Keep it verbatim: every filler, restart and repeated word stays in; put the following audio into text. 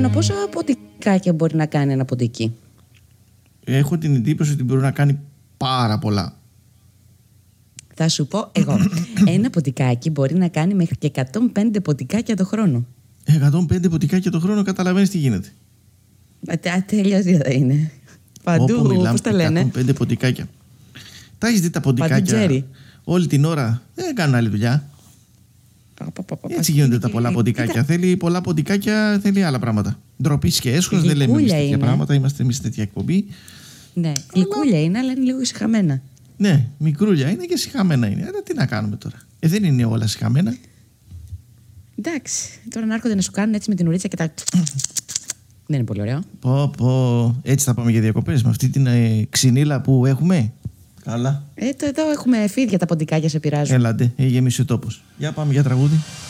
χρόνο πόσα ποντικάκια μπορεί να κάνει ένα ποντίκι? Έχω την εντύπωση ότι μπορεί να κάνει πάρα πολλά. Θα σου πω εγώ. Ένα ποντικάκι μπορεί να κάνει μέχρι και εκατόν πέντε ποντικάκια το χρόνο. εκατόν πέντε ποντικάκια το χρόνο, καταλαβαίνεις τι γίνεται. Τελειώς δεν είναι. Παντού, πώς τα λένε. εκατόν πέντε ποντικάκια. Τα έχεις δει τα ποντικάκια όλη την ώρα? Δεν κάνουν άλλη δουλειά. Έτσι γίνονται τα πολλά ποντικάκια. Θέλει πολλά ποντικάκια, θέλει άλλα πράγματα. Ντροπή και έσχος, δεν λέμε εμείς τέτοια πράγματα. Είμαστε εμείς τέτοια εκπομπή. Ναι, γλυκούλια είναι, αλλά είναι λίγο ησυχαμένα. Ναι, μικρούλια είναι και σιχαμένα είναι. Αλλά τι να κάνουμε τώρα. Ε, δεν είναι όλα σιχαμένα. Εντάξει, τώρα να έρχονται να σου κάνουν έτσι με την ουρίτσα και τα. Δεν είναι πολύ ωραίο. Πω, πω. Έτσι θα πάμε για διακοπές με αυτή την ε, ξυνήλα που έχουμε. Καλά. Ε, το, εδώ έχουμε φίδια, τα ποντικάκια σε πειράζουν. Έλατε, γέμισε ο τόπος. Για πάμε για τραγούδι.